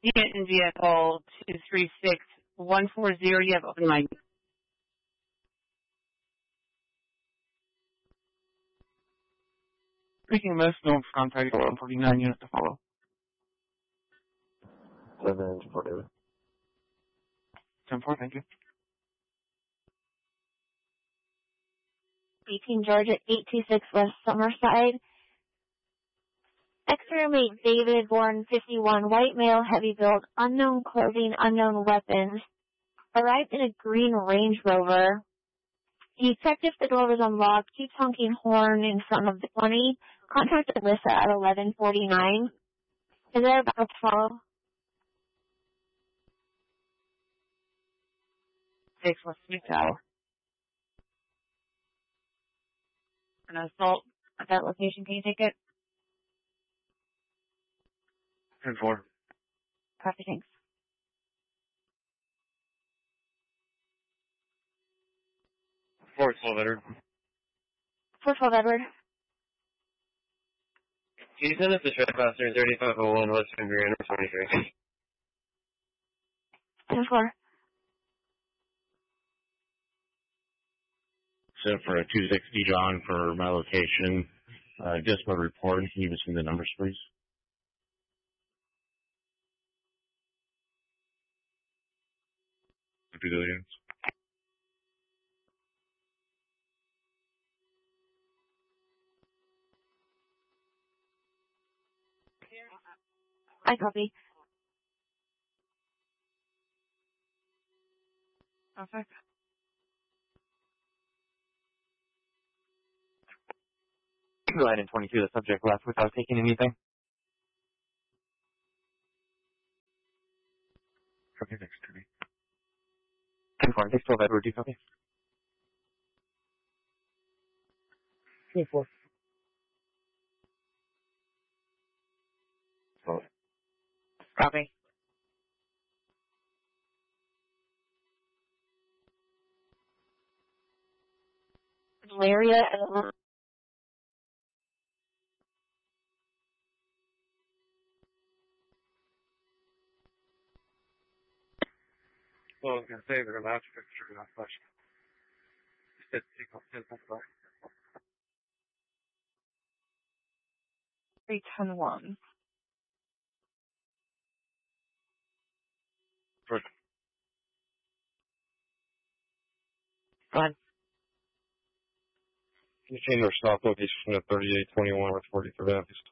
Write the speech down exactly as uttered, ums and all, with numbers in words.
Unit in vehicle two three six one four zero, you have open mic. Speaking less known for contact one forty-nine units to follow. seven four, David. ten four, thank you. eighteen Georgia, eight two six West Summerside. Ex-roommate David, born fifty-one, white male, heavy build, unknown clothing, unknown weapons. Arrived in a green Range Rover. He checked if the door was unlocked, keeps honking horn in front of the twenty. Contacted Alyssa at eleven forty-nine. Is there about to follow? Six West Smith Tower. An assault at that location, can you take it? ten four. Copy, thanks. four twelve, Edward. four twelve Edward. Can you send us the trespasser thirty-five oh one West Van Buren twenty-three? ten four. So for a two sixty John for my location, uh, just my report. Can you just send the numbers, please? Civilians. I copy. Perfect. Line in twenty-two, the subject left without taking anything. Okay, next to me. ten four, six twelve Edward, do you copy? ten four. Copy. Valeria at Well, I was going to say their last picture got flushed. It's take off ten four. three ten one. First. Go ahead. You change their stop location to thirty-eight twenty-one with forty-three Avenue.